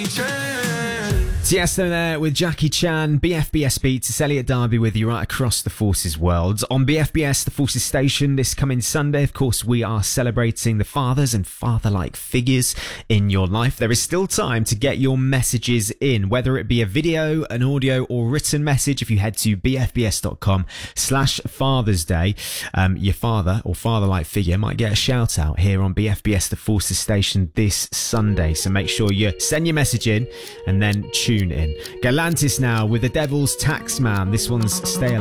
Tiesto there with Jackie Chan, BFBS Beats. It's Elliot Darby with you right across the Forces world. On BFBS, the Forces station, this coming Sunday, of course, we are celebrating the fathers and father-like figures in your life. There is still time to get your messages in, whether it be a video, an audio, or written message. If you head to bfbs.com/Father's Day, your father or father-like figure might get a shout out here on BFBS, the Forces station this Sunday. So make sure you send your message in and then tune in. Galantis now with the Devil's Taxman. This one's Stay Alive.